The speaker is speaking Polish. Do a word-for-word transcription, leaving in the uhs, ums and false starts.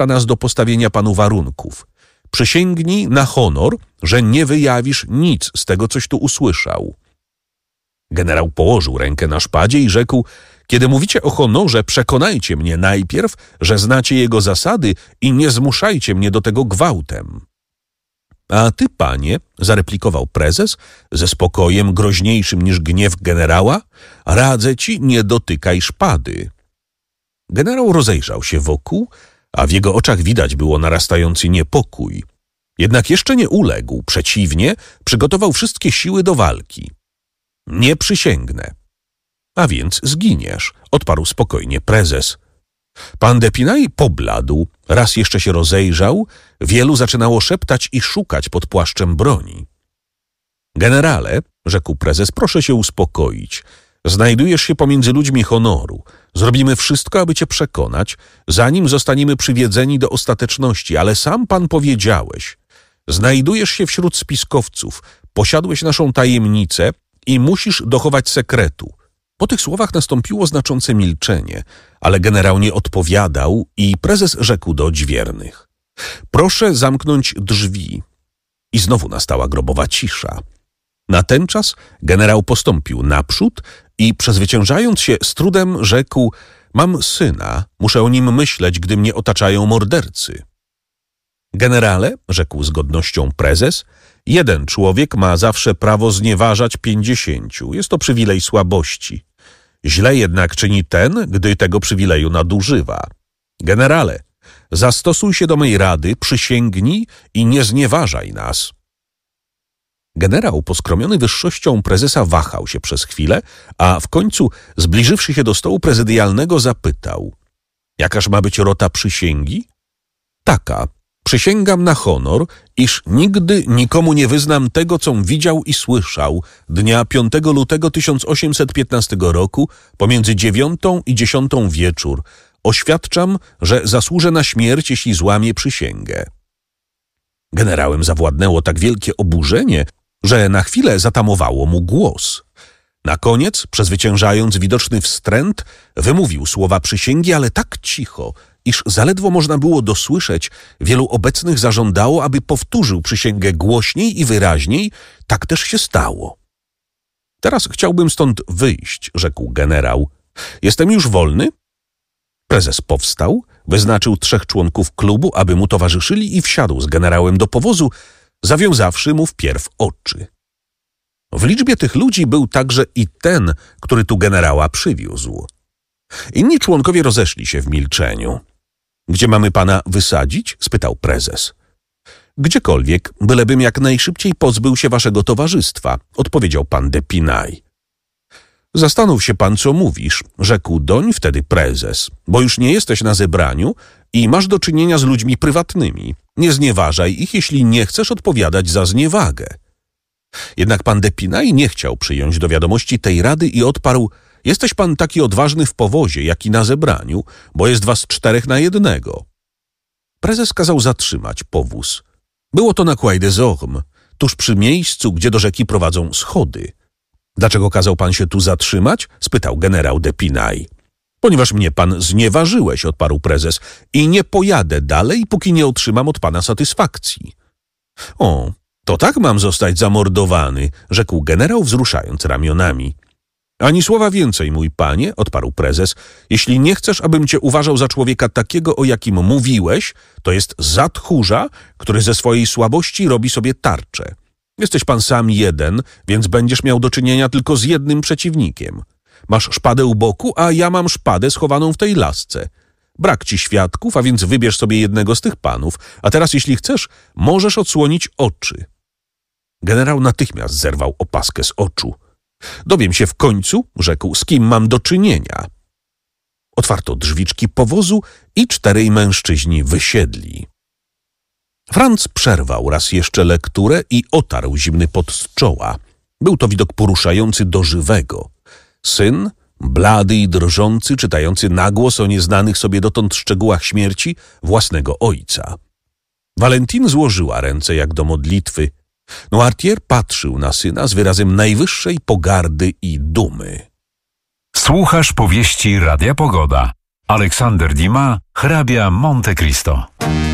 zmusza nas do postawienia panu warunków. Przysięgnij na honor, że nie wyjawisz nic z tego, coś tu usłyszał. Generał położył rękę na szpadzie i rzekł: kiedy mówicie o honorze, przekonajcie mnie najpierw, że znacie jego zasady i nie zmuszajcie mnie do tego gwałtem. A ty, panie, zareplikował prezes ze spokojem groźniejszym niż gniew generała, radzę ci, nie dotykaj szpady. Generał rozejrzał się wokół, a w jego oczach widać było narastający niepokój. Jednak jeszcze nie uległ, przeciwnie, przygotował wszystkie siły do walki. Nie przysięgnę. A więc zginiesz, odparł spokojnie prezes. Pan D'Epinay pobladł, raz jeszcze się rozejrzał, wielu zaczynało szeptać i szukać pod płaszczem broni. Generale, rzekł prezes, proszę się uspokoić. Znajdujesz się pomiędzy ludźmi honoru. Zrobimy wszystko, aby cię przekonać, zanim zostaniemy przywiedzeni do ostateczności, ale sam pan powiedziałeś. Znajdujesz się wśród spiskowców, posiadłeś naszą tajemnicę i musisz dochować sekretu. Po tych słowach nastąpiło znaczące milczenie, ale generał nie odpowiadał i prezes rzekł do odźwiernych: proszę zamknąć drzwi. I znowu nastała grobowa cisza. Na ten czas generał postąpił naprzód i przezwyciężając się z trudem rzekł: mam syna, muszę o nim myśleć, gdy mnie otaczają mordercy. Generale, rzekł z godnością prezes, jeden człowiek ma zawsze prawo znieważać pięćdziesięciu. Jest to przywilej słabości. Źle jednak czyni ten, gdy tego przywileju nadużywa. Generale, zastosuj się do mej rady, przysięgnij i nie znieważaj nas. Generał, poskromiony wyższością prezesa, wahał się przez chwilę, a w końcu, zbliżywszy się do stołu prezydialnego, zapytał: jakaż ma być rota przysięgi? Taka. Przysięgam na honor, iż nigdy nikomu nie wyznam tego, com widział i słyszał dnia piątego lutego tysiąc osiemset piętnastego roku pomiędzy dziewiątą i dziesiątą wieczór. Oświadczam, że zasłużę na śmierć, jeśli złamię przysięgę. Generałem zawładnęło tak wielkie oburzenie, że na chwilę zatamowało mu głos. Na koniec, przezwyciężając widoczny wstręt, wymówił słowa przysięgi, ale tak cicho, iż zaledwo można było dosłyszeć. Wielu obecnych zażądało, aby powtórzył przysięgę głośniej i wyraźniej. Tak też się stało. Teraz chciałbym stąd wyjść, rzekł generał. Jestem już wolny? Prezes powstał, wyznaczył trzech członków klubu, aby mu towarzyszyli i wsiadł z generałem do powozu, zawiązawszy mu wpierw oczy. W liczbie tych ludzi był także i ten, który tu generała przywiózł. Inni członkowie rozeszli się w milczeniu. Gdzie mamy pana wysadzić? Spytał prezes. Gdziekolwiek, bylebym jak najszybciej pozbył się waszego towarzystwa, odpowiedział pan D'Epinay. Zastanów się pan, co mówisz, rzekł doń wtedy prezes, bo już nie jesteś na zebraniu i masz do czynienia z ludźmi prywatnymi. Nie znieważaj ich, jeśli nie chcesz odpowiadać za zniewagę. Jednak pan D'Epinay nie chciał przyjąć do wiadomości tej rady i odparł: jesteś pan taki odważny w powozie, jak i na zebraniu, bo jest was czterech na jednego. Prezes kazał zatrzymać powóz. Było to na Quai des Ormes, tuż przy miejscu, gdzie do rzeki prowadzą schody. Dlaczego kazał pan się tu zatrzymać? Spytał generał D'Epinay. Ponieważ mnie pan znieważyłeś, odparł prezes, i nie pojadę dalej, póki nie otrzymam od pana satysfakcji. O, to tak mam zostać zamordowany, rzekł generał, wzruszając ramionami. Ani słowa więcej, mój panie, odparł prezes. Jeśli nie chcesz, abym cię uważał za człowieka takiego, o jakim mówiłeś, to jest za tchórza, który ze swojej słabości robi sobie tarczę. Jesteś pan sam jeden, więc będziesz miał do czynienia tylko z jednym przeciwnikiem. Masz szpadę u boku, a ja mam szpadę schowaną w tej lasce. Brak ci świadków, a więc wybierz sobie jednego z tych panów, a teraz, jeśli chcesz, możesz odsłonić oczy. Generał natychmiast zerwał opaskę z oczu. Dowiem się w końcu, rzekł, z kim mam do czynienia. Otwarto drzwiczki powozu i czterej mężczyźni wysiedli. Franz przerwał raz jeszcze lekturę i otarł zimny pot z czoła. Był to widok poruszający do żywego. Syn, blady i drżący, czytający na głos o nieznanych sobie dotąd szczegółach śmierci własnego ojca. Valentine złożyła ręce jak do modlitwy. Noirtier patrzył na syna z wyrazem najwyższej pogardy i dumy. Słuchasz powieści Radia Pogoda. Aleksander Dumas, hrabia Monte Cristo.